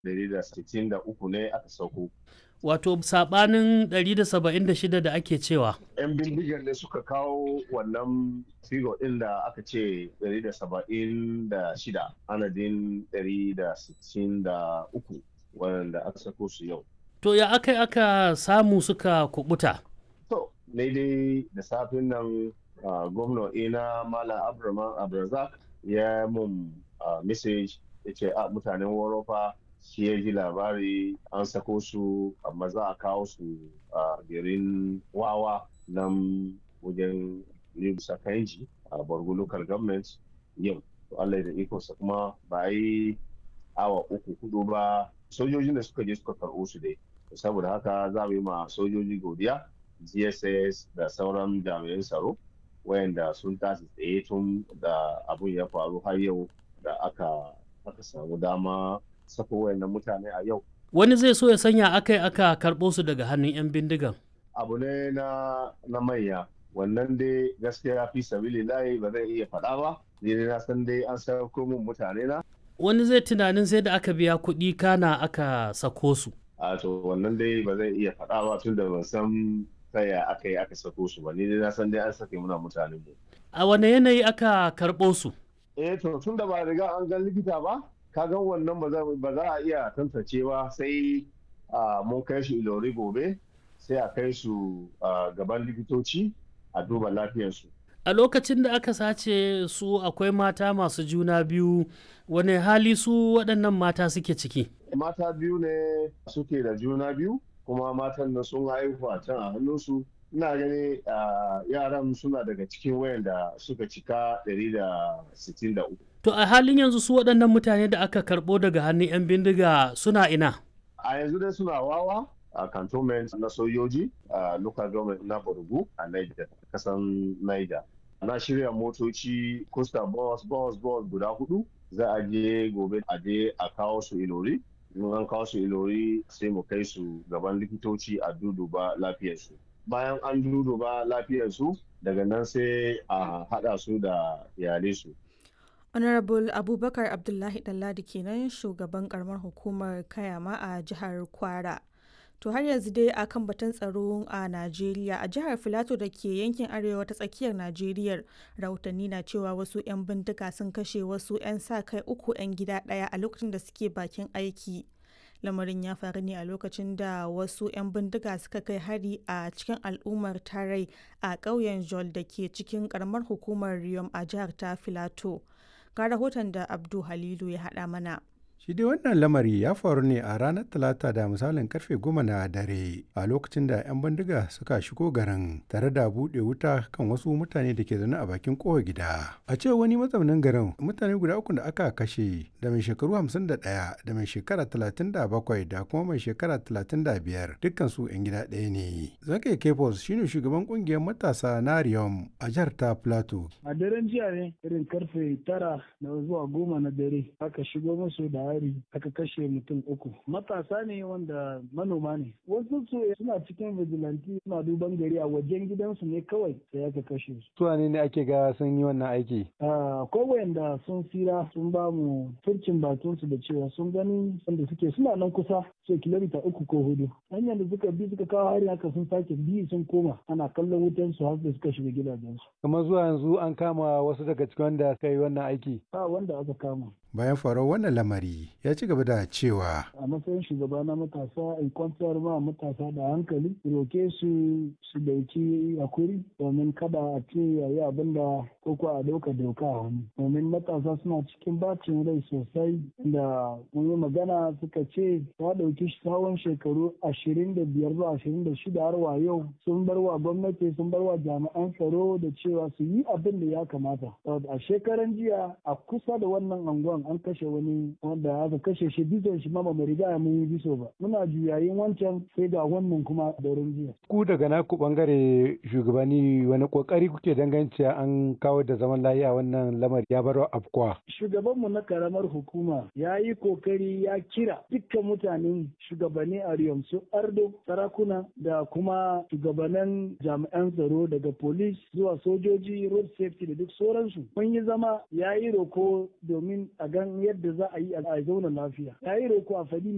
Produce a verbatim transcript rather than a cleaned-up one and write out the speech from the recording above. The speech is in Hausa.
ɗari da sittin da uku ne aka sauko. Wato saɓanin ɗari da saba'in da shida da ake cewa. 'Yan bindigar ne suka kawo wannan figo ɗin da aka ce ɗari da saba'in da shida adadin ɗari da sittin da uku wanda aka sako su yau. To ya aka aka samu suka kubuta? To, ne dai da safin nan gwamna ina Malam Abraman Abrazak ya mun message ya ce a mutanen Worofa shi ya ji labari an sako su amma za a kawo su a garin Wawa nan wajen Libsa Kanji a Borgo Local Government yau. Allah da ikonsa kuma ba yi awa uku hudu ba sojojin da suka je suka karɓo su dai. Saboda haka za mu yi ma sojoji godiya G S S da sauran jami'an tsaro wayanda sun tashi tsaye tun da abun ya faru har yau da aka aka samu dama sako wayannan mutane a yau. Wani zai so ya sanya aka aka karɓo su daga hannun 'yan bindigan. Abu ne na na manya wannan dai gaskiya fi sabili layi ba zai iya faɗa ba ni na san dai an sako mun mutane na. Wani zai tunanin sai da aka biya kuɗi kana aka sako su. A to wannan dai ba zai iya faɗa ba tun da ban san taya aka yi aka sako su ba ni dai na san dai an sake muna mutane mu. A wane yanayi aka karɓo su? Eh to tun da ba riga an gan likita ba ka gan wannan ba za a iya tantance ba sai mun kai shi Ilori gobe sai a kai su gaban likitoci a duba lafiyarsu. A lokacin da aka sace su akwai mata masu juna biyu wane hali su waɗannan mata suke ciki? Mata biyu ne suke da juna biyu kuma matan nan sun haihu a can a hannunsu. Ina gani yaran suna daga cikin wayanda suka cika ɗari da sittin da uku. To a halin yanzu su waɗannan mutane da aka karɓo daga hannun 'yan bindiga suna ina? A yanzu dai suna Wawa a cantonment na sojoji a local government na Borgu a Niger, kasan Niger. Na shirya motoci costa bus bus bus guda hudu za a je gobe a je a kawo su Ilori. In an kawo su Ilori sai mu kai su gaban likitoci a duduba lafiyarsu. Bayan an duduba lafiyarsu daga nan sai a haɗa su da iyalinsu. Honorable Abubakar Abdullahi Ɗanladi kenan shugaban karamar hukumar Kayama a jihar Kwara. To har yanzu dai a kan batun tsaro a Najeriya a jihar Filato da ke yankin arewa ta tsakiyar Najeriya rahotanni na cewa wasu 'yan bindiga sun kashe wasu 'yan sa kai uku 'yan gida ɗaya a lokacin da suke bakin aiki. Lamarin ya faru ne a lokacin da wasu 'yan bindiga suka kai hari a cikin al'ummar Tarai a ƙauyen Jol da ke cikin ƙaramar hukumar Riyom a jihar ta Filato. Ga rahoton da Abdu Halilu ya haɗa mana. Shi dai wannan lamari ya faru ne a ranar Talata da misalin karfe goma na dare a lokacin da 'yan bindiga suka shigo garin tare da buɗe wuta kan wasu mutane da ke zaune a bakin kowa gida. A cewa wani mazaunin garin mutane guda uku da aka kashe da mai shekaru hamsin da ɗaya da mai shekara talatin da bakwai da kuma mai shekara talatin da biyar dukkan su 'yan gida ɗaya ne. Zakaye Kefos shine shugaban kungiyar matasa na Riyom a jihar ta Plateau. A daren jiya ne irin karfe tara na zuwa goma na dare aka shigo musu da hari aka kashe mutum uku matasa ne wanda manoma ne wasu su suna cikin vigilante suna duban gari a wajen gidansu ne kawai sai aka kashe su. Su ne ake ga sun yi wannan aiki? Ko wayanda sun tsira sun ba mu furcin bakin su da cewa sun gani wanda suke suna nan kusa sai kilomita uku ko hudu hanyar da suka bi suka kawo hari haka sun sake bi sun koma ana kallon wutan su har da suka shiga gidajensu. Kamar zuwa yanzu an kama wasu daga cikin wanda suka yi wannan aiki? Ba wanda aka kama. Bayan faruwar wannan lamari ya ci gaba da cewa a matsayin shugaba na matasa in kwantar ma matasa da hankali roke su su dauki hakuri domin kada a ce yayi abin da ko a dauka doka a hannu domin matasa suna cikin bacin rai sosai da mun yi magana suka ce ta dauki tsawon shekaru ashirin da biyar zuwa ashirin da shida har wa yau sun bar wa gwamnati sun bar wa jami'an tsaro da cewa su yi abin da ya kamata a shekaran jiya a kusa da wannan anguwan an kashe wani wanda aka kashe shi bizon shi ma ba mu riga mun yi biso ba muna juyayin wancan sai ga wannan kuma daren jiya. Ku daga naku bangare shugabanni wani kokari kuke danganci an kawo da zaman lafiya wannan lamari ya bar afkuwa. Shugabanmu na karamar hukuma ya yi kokari ya kira dukkan mutanen shugabanni a Riyom su Ardo sarakuna da kuma shugabannin jami'an tsaro daga police zuwa sojoji road safety da duk sauransu mun yi zama ya yi roko domin a gan yadda za a yi a zauna lafiya ya yi roko a fadi